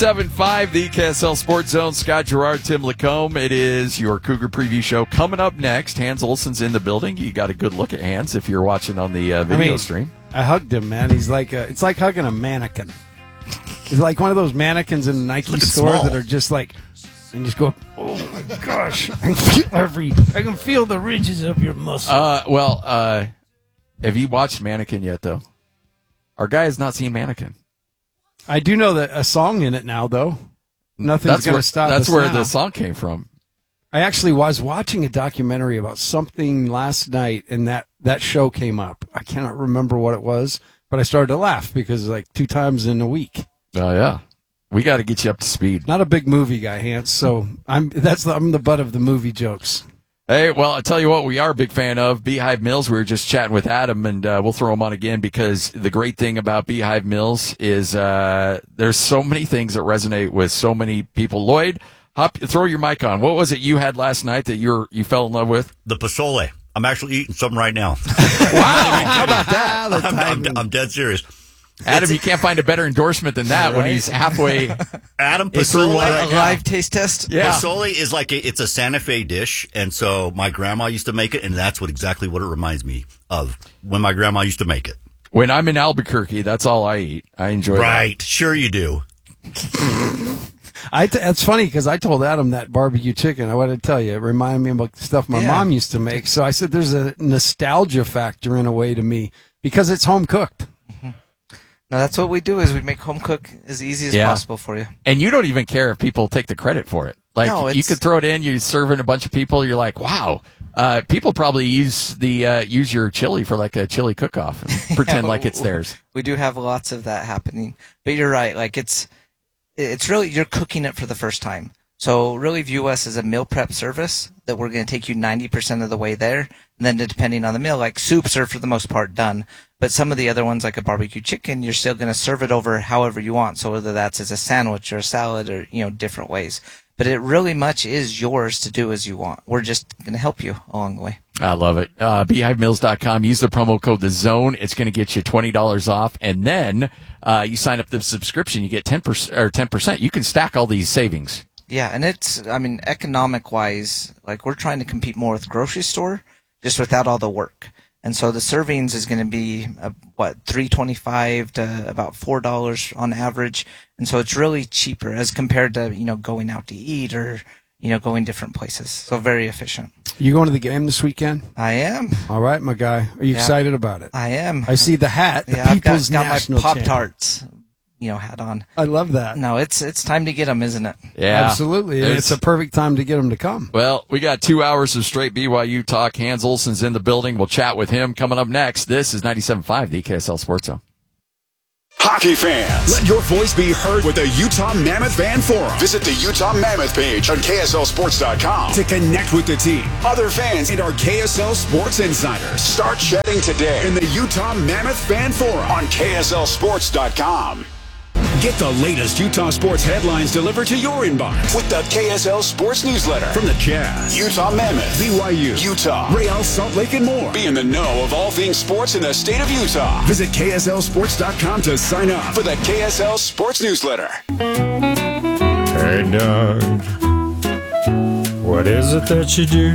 97.5, the KSL Sports Zone. Scott Gerard, Tim Lacombe. It is your Cougar Preview Show. Coming up next, Hans Olsen's in the building. You got a good look at Hans if you're watching on the video stream. I hugged him, man. He's like it's like hugging a mannequin. He's like one of those mannequins in the Nike store that are just like, and just go, oh my gosh, I can feel the ridges of your muscle. Have you watched Mannequin yet, though? Our guy has not seen Mannequin. I do know that a song in it now, though. Nothing's going to stop us. That's where now. the song came from. I actually was watching a documentary about something last night, and that show came up. I cannot remember what it was, but I started to laugh because like 2 times in a week. Oh, yeah. We got to get you up to speed. Not a big movie guy, Hans, so I'm the butt of the movie jokes. Hey, well, I'll tell you what we are a big fan of, Beehive Mills. We were just chatting with Adam, and we'll throw him on again because the great thing about Beehive Mills is there's so many things that resonate with so many people. Lloyd, throw your mic on. What was it you had last night that you fell in love with? The pozole. I'm actually eating some right now. Wow, how about that? I'm dead serious. Adam, you can't find a better endorsement than that when he's halfway. Adam, pozole. A live taste test? Yeah. Pozole is like it's a Santa Fe dish, and so my grandma used to make it, and that's exactly what it reminds me of when my grandma used to make it. When I'm in Albuquerque, that's all I eat. I enjoy that. Right. Sure you do. It's funny because I told Adam that barbecue chicken, I want to tell you, it reminded me of stuff my mom used to make. So I said there's a nostalgia factor in a way to me because it's home cooked. No, that's what we do is we make home cook as easy as possible for you. And you don't even care if people take the credit for it. Like, no, you could throw it in, you're serving a bunch of people, you're like, wow. People probably use your chili for like a chili cook-off and pretend like it's theirs. We do have lots of that happening. But you're right, like it's really, you're cooking it for the first time. So really view us as a meal prep service that we're going to take you 90% of the way there. And then depending on the meal, like soups are for the most part done. But some of the other ones, like a barbecue chicken, you're still going to serve it over however you want. So whether that's as a sandwich or a salad or, different ways. But it really much is yours to do as you want. We're just going to help you along the way. I love it. BeehiveMills.com. Use the promo code TheZone. It's going to get you $20 off. And then you sign up the subscription, you get 10%. You can stack all these savings. Yeah, and economic-wise, like we're trying to compete more with grocery store, just without all the work. And so the servings is going to be, $3.25 to about $4 on average. And so it's really cheaper as compared to, going out to eat or, going different places. So very efficient. You going to the game this weekend? I am. All right, my guy. Are you excited about it? I am. I see the hat. The I've People's got National my Pop-Tarts. Hat on. I love that. No, it's time to get them, isn't it? Yeah, absolutely. It's a perfect time to get them to come. Well, we got 2 hours of straight BYU talk. Hans Olsen's in the building. We'll chat with him coming up next. This is 97.5, the KSL Sports Zone. Hockey fans, let your voice be heard with the Utah Mammoth Fan Forum. Visit the Utah Mammoth page on KSLSports.com to connect with the team, other fans, and our KSL Sports insiders. Start chatting today in the Utah Mammoth Fan Forum on KSLSports.com. Get the latest Utah sports headlines delivered to your inbox with the KSL Sports Newsletter from the Jazz, Utah Mammoth, BYU, Utah, Real Salt Lake, and more. Be in the know of all things sports in the state of Utah. Visit KSLSports.com to sign up for the KSL Sports Newsletter. Hey, Doug, what is it that you do?